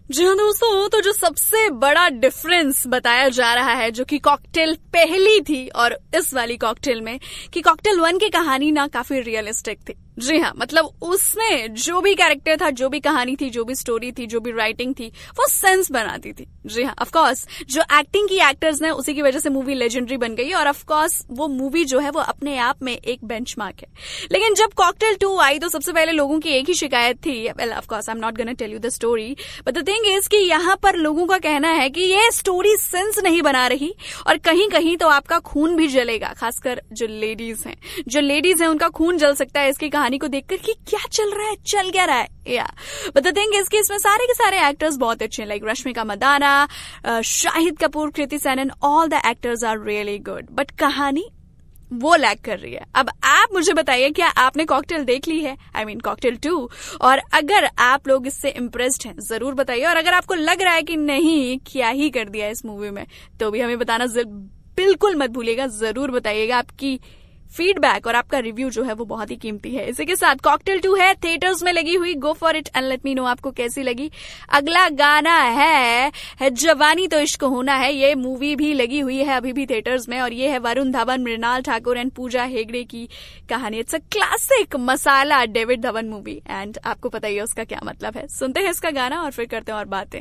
जी हाँ दोस्तों, तो जो सबसे बड़ा डिफरेंस बताया जा रहा है जो कि कॉकटेल पहली थी और इस वाली कॉकटेल में, कि कॉकटेल 1 की कहानी ना काफी रियलिस्टिक थी। जी हाँ, मतलब उसमें जो भी कैरेक्टर था, जो भी कहानी थी, जो भी स्टोरी थी, जो भी राइटिंग थी, वो सेंस बनाती थी। जी हाँ, ऑफ कोर्स जो एक्टिंग की एक्टर्स ने, उसी की वजह से मूवी लेजेंडरी बन गई और ऑफ कोर्स वो मूवी जो है वो अपने आप में एक बेंचमार्क है। लेकिन जब कॉकटेल 2 आई तो सबसे पहले लोगों की एक ही शिकायत थी, well of course I am not gonna tell you the story, but the thing is कि यहाँ पर लोगों का कहना है कि ये स्टोरी सेंस नहीं बना रही और कहीं कहीं तो आपका खून भी जलेगा, खासकर जो लेडीज हैं उनका खून जल सकता है इसकी कहानी को देखकर कि क्या चल रहा है, चल क्या रहा है। या बट द थिंग इज कि इसमें सारे के सारे एक्टर्स बहुत अच्छे हैं, like Rashmika Mandanna, Shahid Kapoor, Kriti Sanon, all the actors are really good, but कहानी वो लैग कर रही है। अब आप मुझे बताइए, क्या आपने कॉकटेल देख ली है? आई मीन कॉकटेल 2, और अगर आप लोग इससे इम्प्रेस्ड हैं जरूर बताइए, और अगर आपको लग रहा है कि नहीं क्या ही कर दिया इस मूवी में, तो भी हमें बताना बिल्कुल मत भूलिएगा, जरूर बताइएगा। आपकी फीडबैक और आपका रिव्यू जो है वो बहुत ही कीमती है। इसी के साथ कॉकटेल 2 है थिएटर्स में लगी हुई, go for it and let me know आपको कैसी लगी। अगला गाना है जवानी तो इश्क होना है, ये मूवी भी लगी हुई है अभी भी थिएटर्स में, और ये है वरुण धवन, मृणाल ठाकुर एंड पूजा हेगड़े की कहानी। It's a classic masala David Dhawan movie, and आपको पता ही है उसका क्या मतलब है। सुनते हैं इसका गाना और फिर करते हैं और बातें।